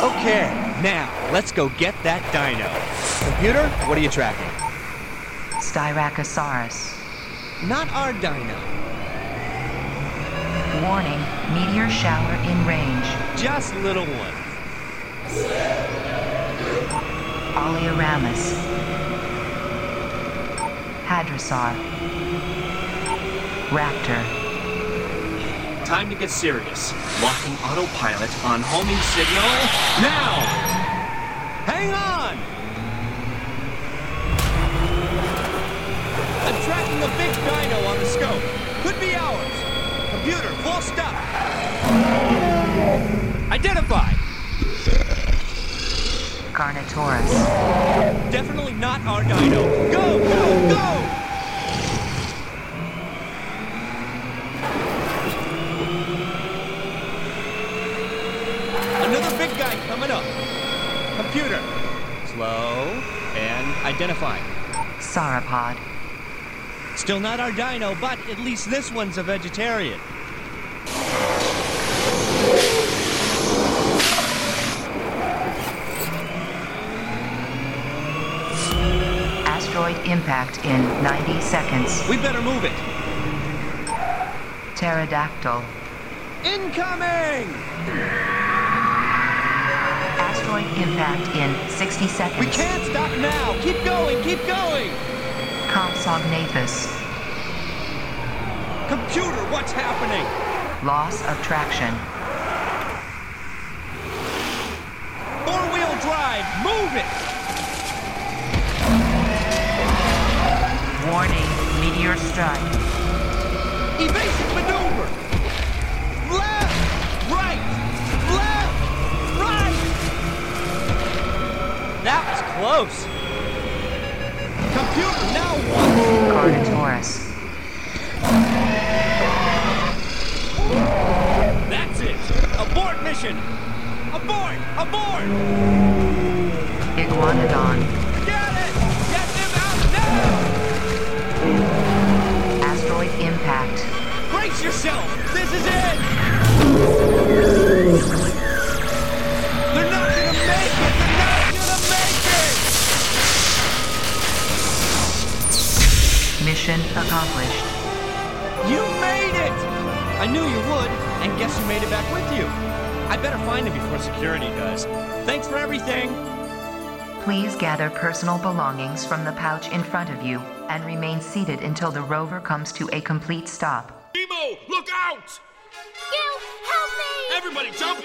Okay, now, let's go get that dino. Computer, what are you tracking? Styracosaurus. Not our dino. Warning, meteor shower in range. Just little one. Oleoramus. Hadrosaur. Raptor. Time to get serious. Locking autopilot on homing signal now! Hang on! I'm tracking a big dino on the scope. Could be ours. Computer, full stop. Identify! Carnotaurus. Definitely not our dino. Go, go, go! Another big guy coming up. Computer. Slow and identify. Sauropod. Still not our dino, but at least this one's a vegetarian. Asteroid impact in 90 seconds. We better move it. Pterodactyl. Incoming! Asteroid impact in 60 seconds. We can't stop now. Keep going, keep going. Compsognathus. Computer, what's happening? Loss of traction. Four-wheel drive, move it! Warning, meteor strike. Evasive maneuver! Left! Right! Left! Right! That was close. Computer, now what? Carnotaurus. That's it! Abort mission! Abort! Abort! Iguanodon. Get it! Get them out now! Asteroid impact. Brace yourself! This is it! They're not gonna make it! They're not gonna make it! Mission accomplished. You made it! I knew you would, and guess who made it back with you? I better find him before security does. Thanks for everything! Please gather personal belongings from the pouch in front of you and remain seated until the rover comes to a complete stop. Nemo, look out! Gil, help me! Everybody jump